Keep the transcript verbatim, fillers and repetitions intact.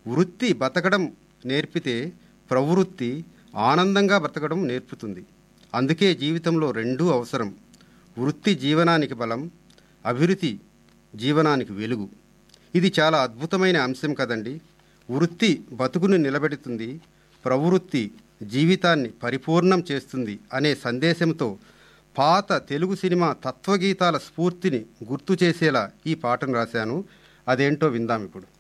వృత్తి బతకడం నేర్పితే ప్రవృత్తి ఆనందంగా బ్రతకడం నేర్పుతుంది. అందుకే జీవితంలో రెండూ అవసరం. వృత్తి జీవనానికి బలం, అభివృద్ధి జీవనానికి వెలుగు. ఇది చాలా అద్భుతమైన అంశం కదండి. వృత్తి బతుకును నిలబెడుతుంది, ప్రవృత్తి జీవితాన్ని పరిపూర్ణం చేస్తుంది అనే సందేశంతో పాత తెలుగు సినిమా తత్వగీతాల స్ఫూర్తిని గుర్తు చేసేలా ఈ పాటను రాశాను. అదేంటో విందాం ఇప్పుడు.